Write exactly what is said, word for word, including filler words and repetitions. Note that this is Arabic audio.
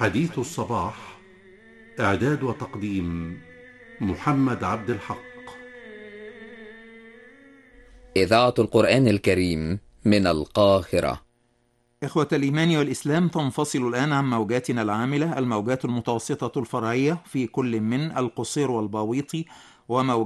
حديث الصباح، إعداد وتقديم محمد عبد الحق. إذاعة القرآن الكريم من القاهرة. إخوة الإيمان والإسلام، تنفصل الآن عن موجاتنا العاملة الموجات المتوسطة الفرعية في كل من القصير والباويطي وموجات